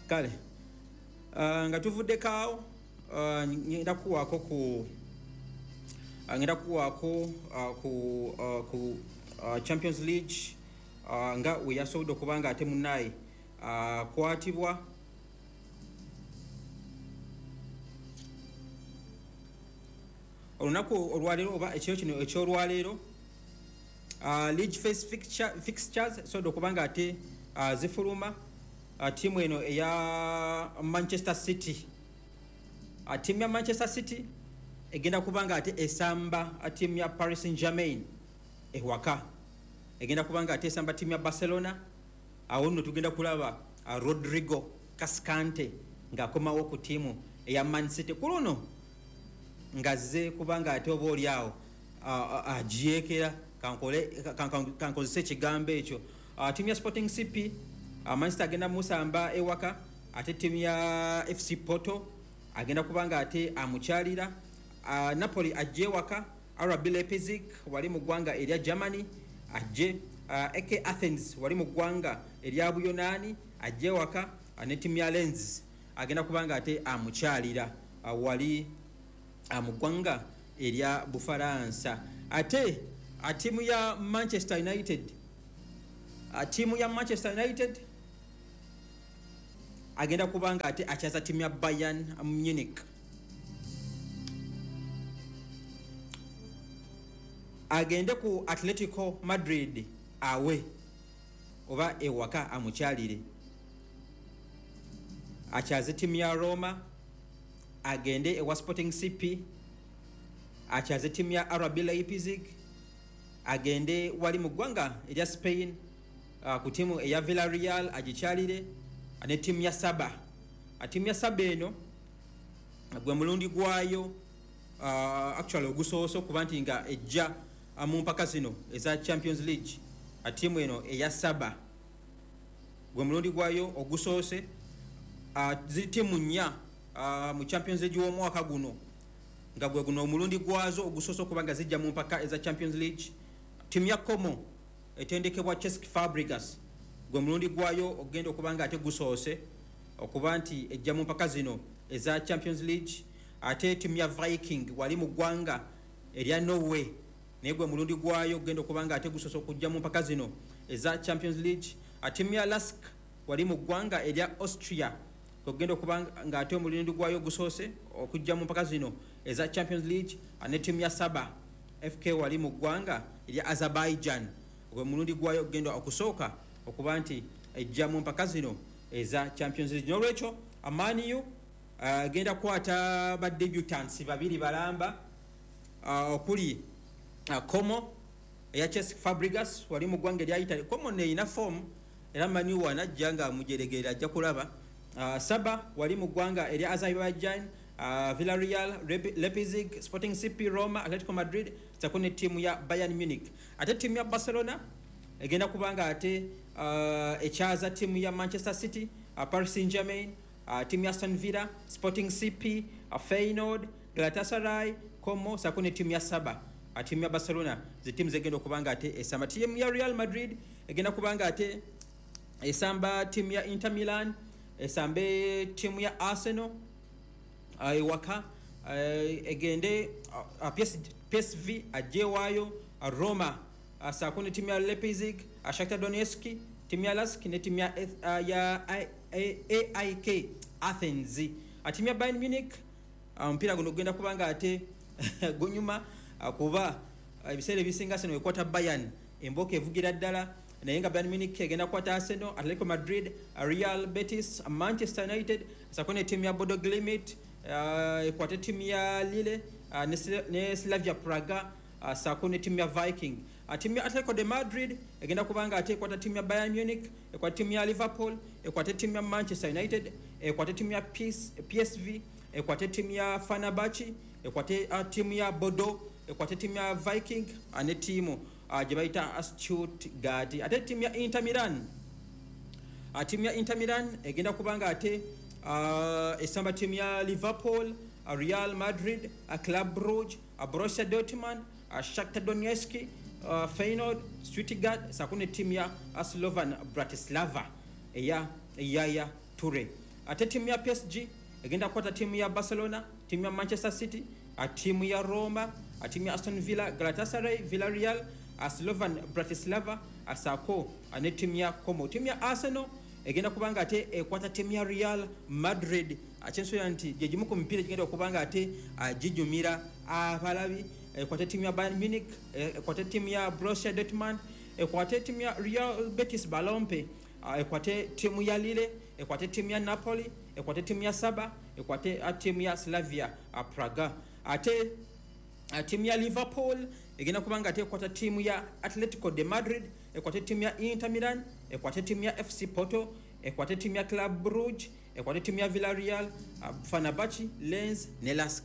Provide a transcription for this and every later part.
kale nga tuvuddeko awo ngenda kuwaako ku Champions League nga we yasobodde okuba nga ate munnaye kwatibwa olunaku olwaleero oba ekiro kino ekyolwaleero league phase fixtures esobodde okuba nga ate zifuluma tiimu eno eya Manchester City tiimu ya Manchester City egenda kuba nga ate esamba tiimu ya Paris Saint-Germain ewaka egenda kuba nga ate esamba tiimu ya Barcelona awo nno tugenda kulaba Rodrigo Cascante ng'akomawo ku tiimu eya Man City ku luno ngazze kuba nga ate oba oli awo agyekera kankozesa ekigambo ekyo tiimu ya Sporting CP Manchester agenda musamba ewaka ate tiimu ya FC Porto agenda kuba nga ate amukyalira Napoli ajje ewaka RB Leipzig wali mu ggwanga erya Germany ajje AK Athens wali mu ggwanga erya Buyonaani ajje ewaka ne tiimu ya Lens agenda kuba nga ate amukyalira wali mu ggwanga erya Bufaransa ate tiimu ya Manchester United agenda kuba nga ate akyaza tiimu ya Bayern Munich agende ku Atletico Madrid awe oba ewaka amukyalire akyaze tiimu ya Roma agende ewa Sporting CP akyaze tiimu ya RB Leipzig agende wali mu ggwanga erya Spain ku tiimu eya Villarreal agikyalire ne tiimu ya Saba tiimu ya Saba eno gwe mulundi gwayo actually ogusoose okuba nti nga ejja mu mpaka zino eza Champions League tiimu eno eya Saba gwe mulundi gwayo ogusoose ziri tiimu nnya mu Champions League w'omwaka guno nga gwe guno omulundi gwazo ogusoose okuba nga zijja mu mpaka eza Champions League tiimu ya Como etendekebwa Cesc Fabregas gwe mulundi gwayo ogenda okuba nga ate gusoose okuba nti ejja mu mpaka zino eza Champions League ate tiimu ya Viking wali mu ggwanga erya Norway naye gwe mulundi gwayo ogenda okuba nga ate gusoose okujja mu mpaka zino eza Champions League tiimu ya Lask wali mu ggwanga erya Austria ogenda okuba nga ate omulundi gwayo gusoose okujja mu mpaka zino eza Champions League ne tiimu ya Saba FK wali mu ggwanga erya Azerbaijan gwe mulundi gwayo ogenda okusooka okuba nti ejja mu mpaka zino eza Champions League n'olwekyo Man U agenda kukwata ba debutants babiri balamba okuli Como eya Cesc Fabregas wali mu ggwanga erya Italy Como neeyina form era Man U wanajja nga mujeregeera ajja kulaba Saba wali mu ggwanga erya Azerbaijan Villarreal Leipzig Sporting CP Roma Atletico Madrid sakune tiimu ya Bayern Munich ate tiimu ya Barcelona egenda kubanga ate ekyaza tiimu ya Manchester City Paris Saint-Germain tiimu ya Aston Villa Sporting CP Feyenoord Galatasaray Como sakune tiimu ya Saba tiimu ya Barcelona zitiimu zegenda okubanga ate esamba tiimu ya Real Madrid egenda kubanga ate esamba tiimu ya Inter Milan esambe tiimu ya Arsenal ewaka egende PSV ajewaayo Roma sakune tiimu ya Leipzig Shakhtar Donetsk tiimu ya Lask ne tiimu ya AIK Athens tiimu ya Bayern Munich omupiira guno gugenda kubanga ate gunyuma kuba ebiseera ebisinga sino ekwata Bayern emboka evugira ddala naye nga Bayern Munich egenda kukwata Arsenal Atletico Madrid Real Betis Manchester United sakune tiimu ya Bodo Glimt ekwate tiimu ya Lille ne Slavia Praga sakune tiimu ya Viking tiimu ya Atletico de Madrid egenda kubanga ate ekwata tiimu ya Bayern Munich ekwate tiimu ya Liverpool ekwate tiimu ya Manchester United ekwate tiimu ya PSV ekwate tiimu ya Fenerbahce ekwate tiimu ya Bordeaux ekwate tiimu ya Viking ne tiimu gye bayita Stuttgart ate tiimu ya Inter Milan tiimu ya Inter Milan egenda kubanga ate esamba tiimu ya Liverpool Real Madrid Club Brugge Borussia Dortmund Shakhtar Donetsk Feyenoord Stuttgart sakune tiimu ya Slovan Bratislava eya Yaya Toure ate tiimu ya PSG egenda kukwata tiimu ya Barcelona, tiimu ya Manchester City, tiimu ya Roma, tiimu ya Aston Villa, Galatasaray, Villarreal, Slovan Bratislava, Sako ne tiimu ya Como. Tiimu ya Arsenal egenda kubanga ate ekwata tiimu ya Real Madrid, akyensonga nti gye gimu ku mipiira gigenda okubanga ate gijumira abalabi. Ekwate tiimu ya Bayern Munich, ekwate tiimu ya Borussia Dortmund, ekwate tiimu ya Real Betis Balompié, ekwate tiimu ya Lille, ekwate tiimu ya Napoli, ekwate tiimu ya Saba, ekwate tiimu ya Slavia Praga. Ate tiimu ya Liverpool egenda kubanga ate ekwata tiimu ya Atletico de Madrid, ekwate tiimu ya Inter Milan, ekwate tiimu ya FC Porto, ekwate tiimu ya Club Brugge, ekwate tiimu ya Villarreal, Fenerbahce, Lens ne Lask.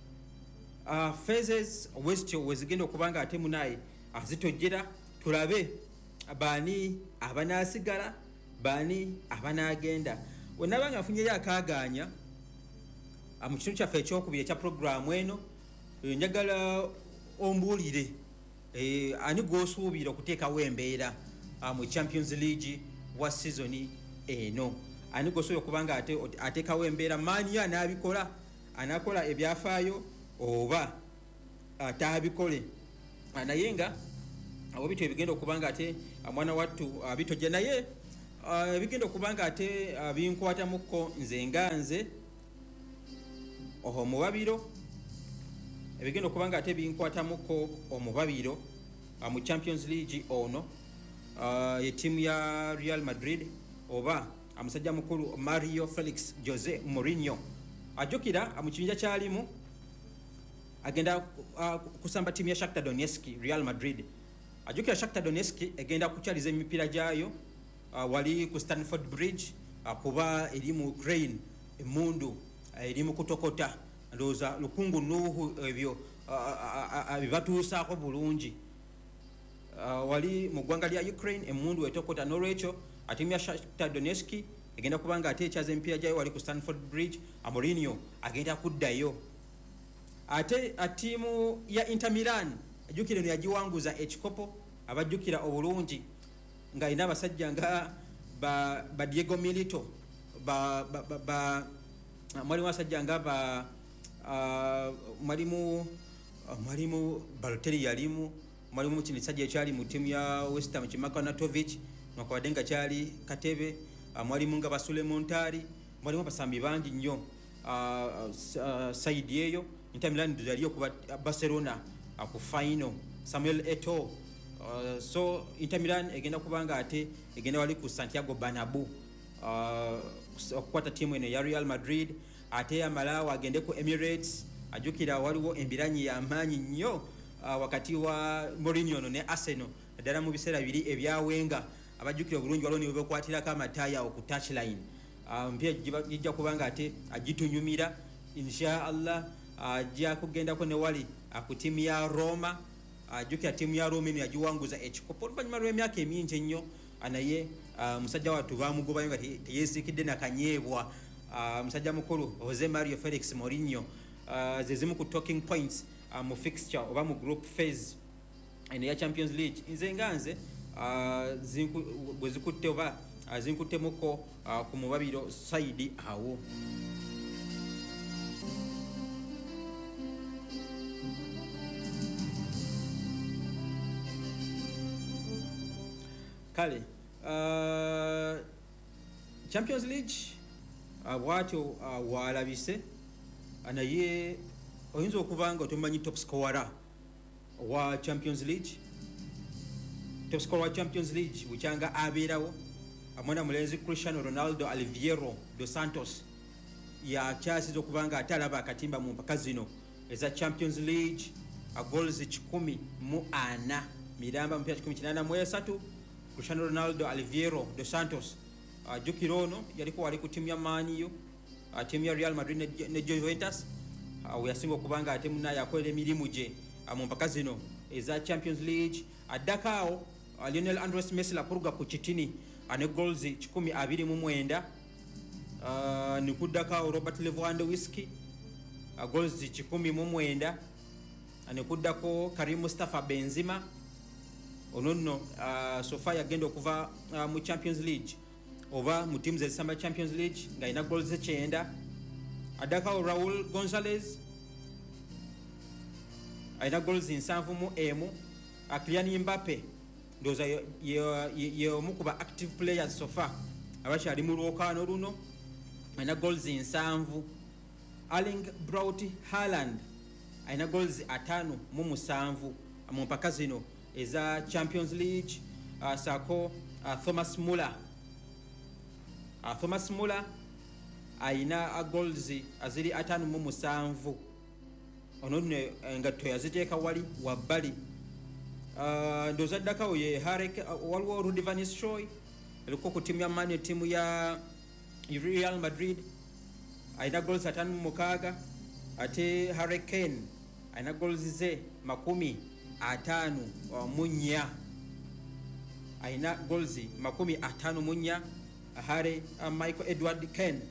Phases westyo wezigenda okubanga ate munaye azitojera, tulabe baani abanaasigala, baani abanagenda. Wenabanga afunyeyo akaaganya mu kitundu kyaffe ekyokubiri ekya programu eno, njagala ombuulire ani gw'osuubira okuteekawo embeera mu Champions League wa season eno. Ani gw'osuubira okubanga ateekawo embeera, maani anaabikola, anakola ebyafaayo oba ataabikole. Naye nga bityo ebigenda okubanga ate mwana wattu bitojja, naye ebigenda okubanga ate binkwatamuko nze nga nze omubabiro, ebigenda okubanga ate binkwatamuko omubabiro mu Champions League ono ye tiimu ya Real Madrid oba amusajja mukulu Mario Felix Jose Mourinho. Ajjukira mu kibinja kyalimu agenda kusamba tiimu ya Shakhtar Donetsk, Real Madrid. Ajjukira Shakhtar Donetsk egenda kukyaliza emipiira gyayo wali ku Stamford Bridge kuba eri mu Ukraine, emundu eri mu kutokota, ndowooza lukungu nuhu ebyo bibatuusaako bulungi. Wali mu ggwanga lya Ukraine, emundu etokota, n'olwekyo tiimu ya Shakhtar Donetsk egenda kubanga ate ekyaza emipiira gyayo wali ku Stamford Bridge. Mourinho agenda kuddayo. Ate tiimu ya Inter Milan ajjukira eno yagiwanguza ekikopo, abajjukira obulungi nga alina abasajja nga ba Diego Milito, mwalimu abasajja nga mwalimu Balotelli yalimu, mwalimu kino ekisajja ekyali mu ttiimu ya West Ham Kimakanatovic mwakabadde nga kyali Katebe, mwalimu nga Basule Montari, mwalimu abasambi bangi nnyo saidi eyo. Inter Milan yali okuba Barcelona ku final, Samuel Eto'o. So Inter Milan egenda kubanga ate egenda wali ku Santiago Bernabeu okukwata tiimu eno ya Real Madrid. Ate amalawo agende ku Emirates. Ajjukira waliwo embiranyi y'amaanyi nnyo wakati wa Mourinho ne Arsenal, ddala mu biseera biri ebyawenga. Abajjukira obulungi waliwo ne bekwatirako amataaya ku touchline. Mpira gijja kubanga ate agitunyumira inshallah. Ajja kugendako ne wali ku tiimu ya Roma. Ajjukira tiimu ya Roma eno yagiwanguza ekikopo oluvannyuma lw'emyaka emingi ennyo, naye musajja wattu baamugobayo nga teyeesiikidde nakanyeebwa. Musajja mukulu Jose Mario Felix Mourinho, ze zimu ku talking points mu fixture oba mu group phase eno ya Champions League. Nze nga nze bwe zikutte oba zinkuttemuko ku mubabiro side awo. Kale Champions League bwatyo walabise, naye oyinza okubanga otomanyi top scorer wa Champions League. Top scorer wa Champions League bukyanga abeerawo amwana mulenzi Cristiano Ronaldo Alvaro dos Santos yakyasiza okubanga ate alaba akatimba mu mpaka zino eza Champions League, goals 14 miramba mu 183. Cristiano Ronaldo Alvaro dos Santos ajjukira ono yaliko wali ku tiimu ya Man U, tiimu ya Real Madrid ne Juventus, we yasinga okubanga ate munaye akolera emirimu gye mu mpaka zino eza Champions League. Addakaawo Lionel Andres Messi lapuluga ku kitini ne goals 29. Nikuddakaawo Robert Lewandowski goals 19. Nekuddako Karim Mustafa Benzema ono nno sofa yagenda okuva mu Champions League oba mu teams ezisamba Champions League ng'alina goals 9. Addakawo Raul Gonzalez alina goals 7. Kylian Mbappe ndoza ye omu ku ba active players so far abakyali mu lwokaano luno alina goals 7. Erling Braut Haaland alina goals 57 mu mpaka zino eza Champions League. Sako Thomas Muller alina goals aziri 57. ono ne engatto yaziteeka wali wabbali. Ndoza ddakawo ye waliwo Rudy van Nistelrooy aliko ku timu ya Man, timu ya Real Madrid alina goals 56. ate Harry Kane alina goals ze 54. alina goals 54. Michael Edward Kane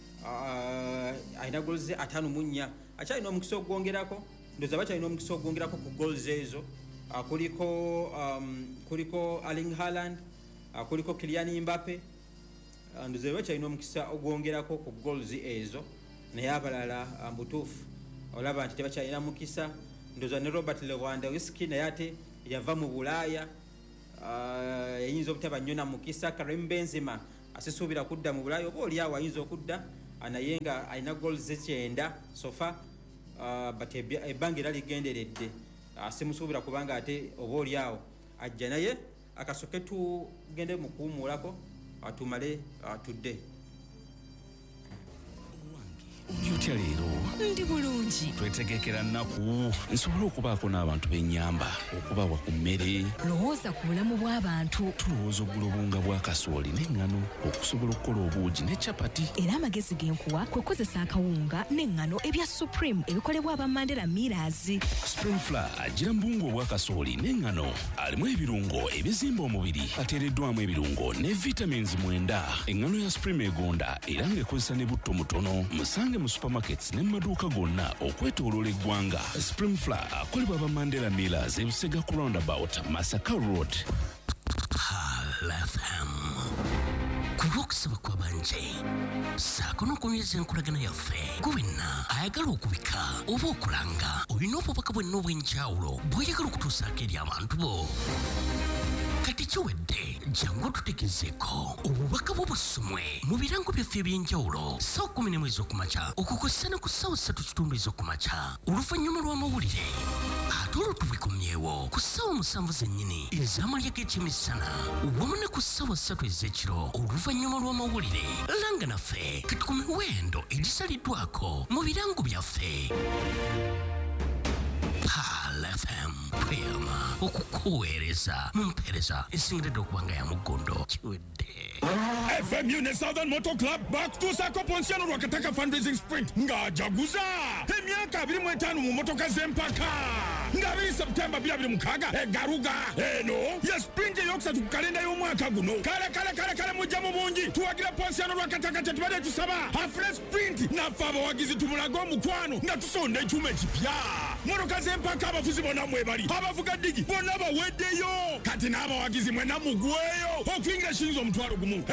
alina goals 54. akyalina omukisa ogwongerako, ndoza bakyalina omukisa ogwongerako ku goals ezo. Kuliko Erling Haaland, kuliko Kylian Mbappe, ndoza bakyalina omukisa ogwongerako ku goals ezo. Naye abalala mbutuufu olaba nti tebakyalina mukisa. Ndoza ne Robert Lewandowski naye ate yava mu Bulaaya, yayinza obutaba nnyo na mukisa. Karim Benzema asisuubira kudda mu Bulaaya, oba oliawo ayinza okudda naye nga alina goals 9 sofa, but ebbanga era ligenderedde. Simusuubira kubanga ate oba oliawo ajja naye akasoke tugende mu kuwummulako tumale tudde. Olyotya leero ndi bulungi, twetegekera nnaku nsobole okubaako n'abantu b'ennyamba okubawa ku mmere. lowooza ku bulamu bw'abantu, tulowooza oggula obunga bwa kasooli n'eŋŋano okusobola okukola obuugi ne capati. era amagezi genkuwa kwe kozesa akawunga n'eŋŋano ebya Supreme ebikolebwa aba Mandela Millers. Spring Flour agira mu buwunga obwa kasooli n'eŋŋano alimu ebirungo ebizimba omubiri, ateereddwamu ebirungo ne vitamins 9. eŋŋano ya Supreme egonda era ng'ekozesa ne butto mutono. Musange mu supermarkets ne maduuka gonna okwetooloola eggwanga. Spring Flour akolebwa aba Mandela Millers e Busega ku roundabout Masaka Road. FM kulwokusaba kw'abanje saako n'okunyweza enkolagana yaffe kuwenna ayagala okubika oba okulanga olina obubaka bwenna obw'enjawulo bw'oyagala okutuusaako eri abantu bo. Kati kiwedde jangu tutegezeeko obubaka bw'obusumwe mu birango byaffe eby'enjawulo ssaawa 11 ez'okumakya okukozesa ne ku ssaawa 3:30 ez'okumakya oluvannyuma lw'amawulire. Ate olwo tubikomyewo ku ssaawa 7 zennyini ez'amalya g'ekyemisana wamu ne ku ssaawa 3 ez'ekiro oluvannyuma lw'amawulire. Langa naffe kati ku miwendo egisaliddwako mu birango byaffe. FM Prima okukuweereza mu mpeereza esingiridde okubanga ya mugondo kiwedde. FMU ne Southern Motor Club bakutuusa Pontiano Rwakataka fundraising sprint ng'ajaguza emyaka 25 mu motoka z'empaka nga 2 September 2026 egaruga eno ya sprint eyokusatu ku kalenda y'omwaka guno. Kale mujja mu bungi tuwagira Pontiano Rwakataka tetubadde tusaba afre sprint naffe abawagizi tumulaga omukwano nga tusonda ekyuma ekipya. Motoka z'empaka abafuzi bonna mwebali, abavuga digi bonna baweddeyo, kati n'abawagizi mwenna mugweyo okuyingira ekiyinza omutwalo gumu.